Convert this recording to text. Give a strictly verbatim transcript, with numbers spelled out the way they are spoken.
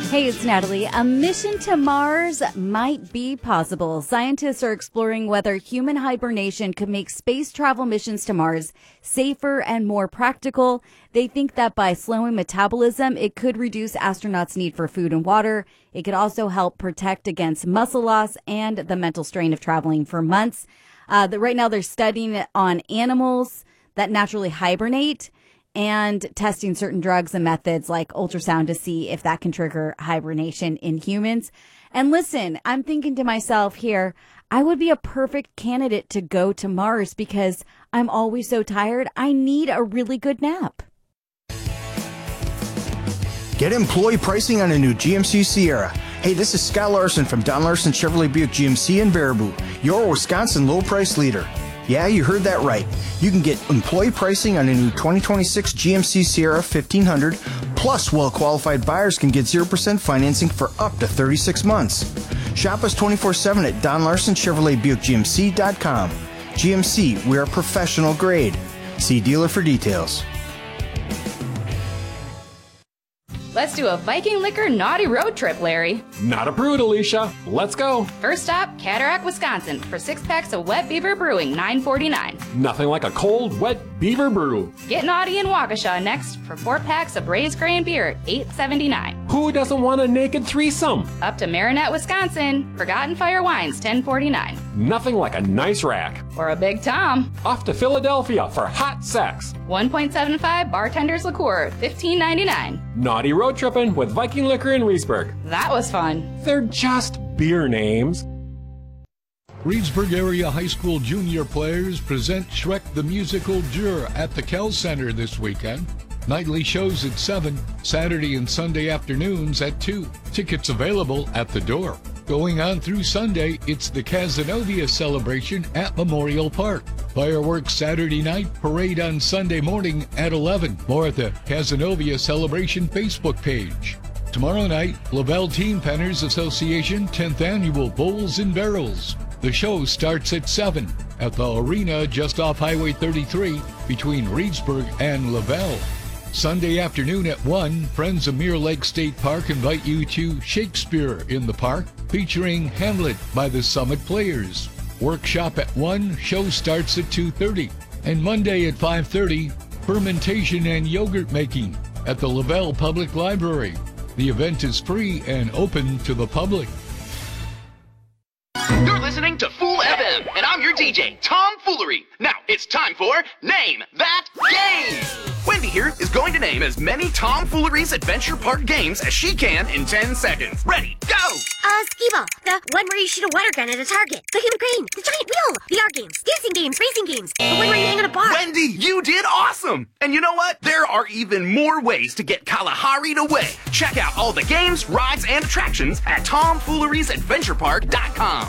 Hey, it's Natalie. A mission to Mars might be possible. Scientists are exploring whether human hibernation could make space travel missions to Mars safer and more practical. They think that by slowing metabolism, it could reduce astronauts' need for food and water. It could also help protect against muscle loss and the mental strain of traveling for months. Uh, the, right now, they're studying it on animals that naturally hibernate and testing certain drugs and methods like ultrasound to see if that can trigger hibernation in humans. And listen, I'm thinking to myself here, I would be a perfect candidate to go to Mars because I'm always so tired. I need a really good nap. Get employee pricing on a new G M C Sierra. Hey, this is Scott Larson from Don Larson Chevrolet Buick G M C in Baraboo, your Wisconsin low price leader. Yeah, you heard that right. You can get employee pricing on a new twenty twenty-six G M C Sierra fifteen hundred, plus well-qualified buyers can get zero percent financing for up to thirty-six months. Shop us twenty-four seven at Don Larson Chevrolet Buick G M C dot com. G M C, we are professional grade. See dealer for details. Let's do a Viking Liquor naughty road trip, Larry. Not approved, Alicia. Let's go. First stop, Cataract, Wisconsin, for six packs of Wet Beaver Brewing, nine forty-nine. Nothing like a cold, wet beaver brew. Get naughty in Waukesha next for four packs of Raised Grain Beer, eight seventy-nine. Who doesn't want a naked threesome? Up to Marinette, Wisconsin, Forgotten Fire Wines, ten forty-nine. Nothing like a nice rack. Or a Big Tom. Off to Philadelphia for hot sex. one point seven five Bartender's Liqueur, fifteen ninety-nine. Naughty road tripping with Viking Liquor in Reedsburg. That was fun. They're just beer names. Reedsburg Area High School junior players present Shrek the Musical Jur at the Kell Center this weekend. Nightly shows at seven, Saturday and Sunday afternoons at two. Tickets available at the door. Going on through Sunday, it's the Cazenovia celebration at Memorial Park. Fireworks Saturday night, parade on Sunday morning at eleven. More at the Cazenovia Celebration Facebook page. Tomorrow night, Lavelle Teen Penners Association tenth Annual Bowls and Barrels. The show starts at seven at the arena just off Highway thirty-three between Reedsburg and Lavelle. Sunday afternoon at one, Friends of Mirror Lake State Park invite you to Shakespeare in the Park, featuring Hamlet by the Summit Players. Workshop at one, show starts at two thirty. And Monday at five thirty, fermentation and yogurt making at the Lavelle Public Library. The event is free and open to the public. You're listening to Fool F M, and I'm your D J, Tom Foolery. Now, it's time for Name That Game! Wendy here is going to name as many Tom Foolery's Adventure Park games as she can in ten seconds. Ready, go! Uh, Skee-Ball, the one where you shoot a water gun at a target, the human crane, the giant wheel, V R games, dancing games, racing games, the one where you hang on a bar. Wendy, you did awesome! And you know what? There are even more ways to get Kalahari'd away. Check out all the games, rides, and attractions at Tom Foolery's Adventure Park dot com.